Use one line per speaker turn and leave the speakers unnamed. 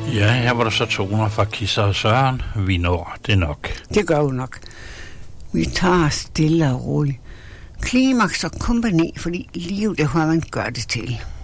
Ja, her var der så toner fra Kisser og Søren. Vi når det nok.
Det gør vi nok. Vi tager stille og roligt. Klimaks og kompagni, fordi livet det, hvad man gør det til.